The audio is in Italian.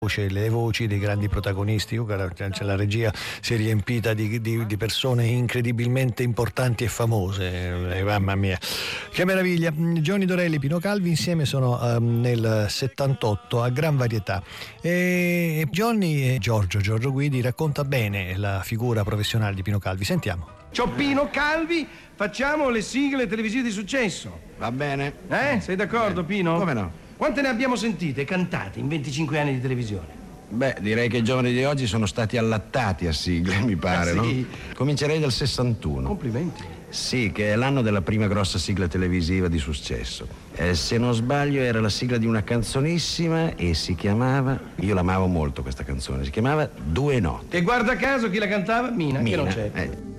le voci dei grandi protagonisti. La regia si è riempita di persone incredibilmente importanti e famose, mamma mia, che meraviglia. Johnny Dorelli e Pino Calvi insieme sono nel 78 a Gran Varietà, e Johnny e Giorgio Guidi racconta bene la figura professionale di Pino Calvi. Sentiamo. Ciao Pino Calvi, facciamo le sigle televisive di successo. Va bene. Sei d'accordo, Pino? Come no? Quante ne abbiamo sentite, cantate in 25 anni di televisione? Beh, direi che i giovani di oggi sono stati allattati a sigle, mi pare, sì. no? Comincerei dal 61. Complimenti. Sì, che è l'anno della prima grossa sigla televisiva di successo. Se non sbaglio era la sigla di una canzonissima e si chiamava... Io l'amavo molto questa canzone, si chiamava Due notti. E guarda caso chi la cantava? Mina. Che non c'è.